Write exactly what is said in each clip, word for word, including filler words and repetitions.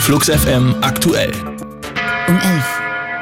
Flux F M aktuell. Um elf.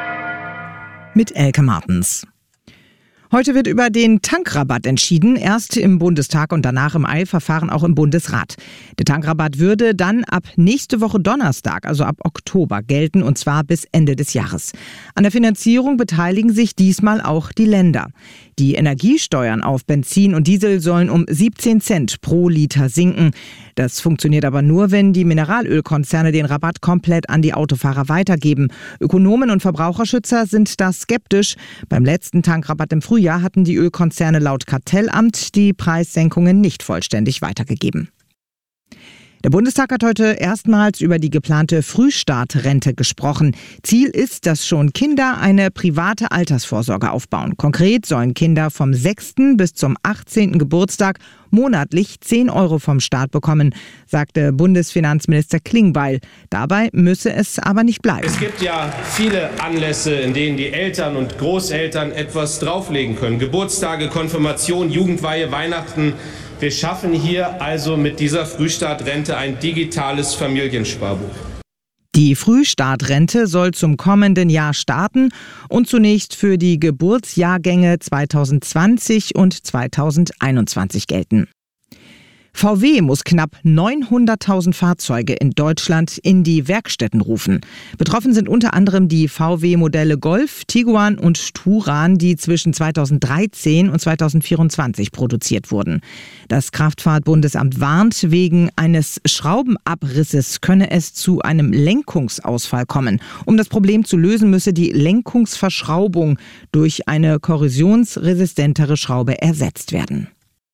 Mit Elke Martens. Heute wird über den Tankrabatt entschieden, erst im Bundestag und danach im Eilverfahren auch im Bundesrat. Der Tankrabatt würde dann ab nächste Woche Donnerstag, also ab Oktober, gelten, und zwar bis Ende des Jahres. An der Finanzierung beteiligen sich diesmal auch die Länder. Die Energiesteuern auf Benzin und Diesel sollen um siebzehn Cent pro Liter sinken. Das funktioniert aber nur, wenn die Mineralölkonzerne den Rabatt komplett an die Autofahrer weitergeben. Ökonomen und Verbraucherschützer sind da skeptisch. Beim letzten Tankrabatt im Frühjahr hatten die Ölkonzerne laut Kartellamt die Preissenkungen nicht vollständig weitergegeben. Der Bundestag hat heute erstmals über die geplante Frühstartrente gesprochen. Ziel ist, dass schon Kinder eine private Altersvorsorge aufbauen. Konkret sollen Kinder vom sechsten bis zum achtzehnten Geburtstag monatlich zehn Euro vom Staat bekommen, sagte Bundesfinanzminister Klingbeil. Dabei müsse es aber nicht bleiben. Es gibt ja viele Anlässe, in denen die Eltern und Großeltern etwas drauflegen können. Geburtstage, Konfirmation, Jugendweihe, Weihnachten. Wir schaffen hier also mit dieser Frühstartrente ein digitales Familiensparbuch. Die Frühstartrente soll zum kommenden Jahr starten und zunächst für die Geburtsjahrgänge zweitausendzwanzig und zweitausendeinundzwanzig gelten. V W muss knapp neunhunderttausend Fahrzeuge in Deutschland in die Werkstätten rufen. Betroffen sind unter anderem die V W-Modelle Golf, Tiguan und Touran, die zwischen zweitausenddreizehn und zweitausendvierundzwanzig produziert wurden. Das Kraftfahrtbundesamt warnt, wegen eines Schraubenabrisses könne es zu einem Lenkungsausfall kommen. Um das Problem zu lösen, müsse die Lenkungsverschraubung durch eine korrosionsresistentere Schraube ersetzt werden.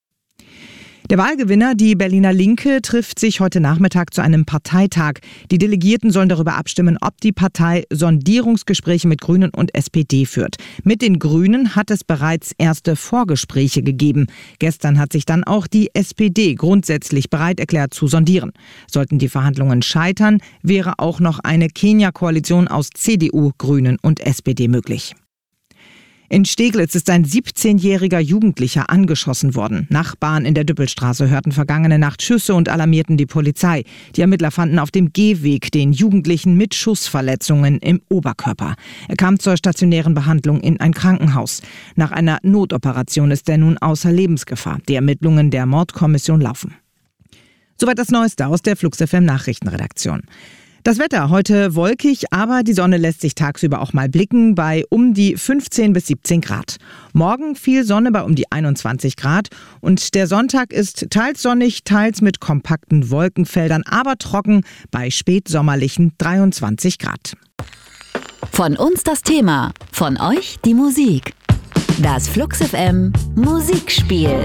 Der Wahlgewinner, die Berliner Linke, trifft sich heute Nachmittag zu einem Parteitag. Die Delegierten sollen darüber abstimmen, ob die Partei Sondierungsgespräche mit Grünen und S P D führt. Mit den Grünen hat es bereits erste Vorgespräche gegeben. Gestern hat sich dann auch die S P D grundsätzlich bereit erklärt zu sondieren. Sollten die Verhandlungen scheitern, wäre auch noch eine Kenia-Koalition aus C D U, Grünen und S P D möglich. In Steglitz ist ein siebzehnjähriger Jugendlicher angeschossen worden. Nachbarn in der Düppelstraße hörten vergangene Nacht Schüsse und alarmierten die Polizei. Die Ermittler fanden auf dem Gehweg den Jugendlichen mit Schussverletzungen im Oberkörper. Er kam zur stationären Behandlung in ein Krankenhaus. Nach einer Notoperation ist er nun außer Lebensgefahr. Die Ermittlungen der Mordkommission laufen. Soweit das Neueste aus der Flux F M Nachrichtenredaktion. Das Wetter heute wolkig, aber die Sonne lässt sich tagsüber auch mal blicken bei um die fünfzehn bis siebzehn Grad. Morgen viel Sonne bei um die einundzwanzig Grad und der Sonntag ist teils sonnig, teils mit kompakten Wolkenfeldern, aber trocken bei spätsommerlichen dreiundzwanzig Grad. Von uns das Thema, von euch die Musik. Das Flux F M Musikspiel.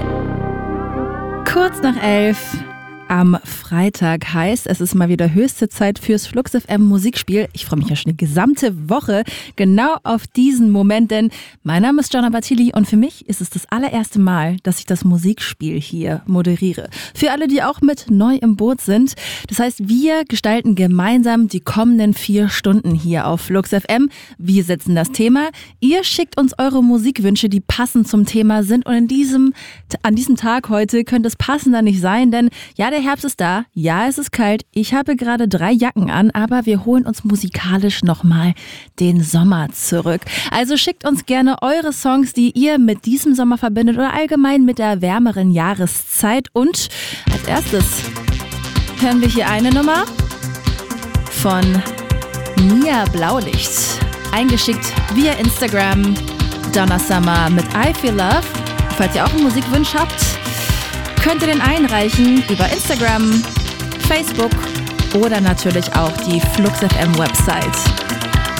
Kurz nach elf. Am Freitag heißt, es ist mal wieder höchste Zeit fürs Flux F M Musikspiel. Ich freue mich ja schon die gesamte Woche genau auf diesen Moment, denn mein Name ist Gianna Battili und für mich ist es das allererste Mal, dass ich das Musikspiel hier moderiere. Für alle, die auch mit neu im Boot sind. Das heißt, wir gestalten gemeinsam die kommenden vier Stunden hier auf Flux F M. Wir setzen das Thema. Ihr schickt uns eure Musikwünsche, die passend zum Thema sind. Und in diesem, an diesem Tag heute könnte es passender nicht sein, denn ja, der Der Herbst ist da, ja, es ist kalt, ich habe gerade drei Jacken an, aber wir holen uns musikalisch nochmal den Sommer zurück. Also schickt uns gerne eure Songs, die ihr mit diesem Sommer verbindet oder allgemein mit der wärmeren Jahreszeit. Und als erstes hören wir hier eine Nummer von Mia Blaulicht, eingeschickt via Instagram, Donna Summer mit I Feel Love. Falls ihr auch einen Musikwunsch habt, könnt ihr den einreichen über Instagram, Facebook oder natürlich auch die Flux F M Website.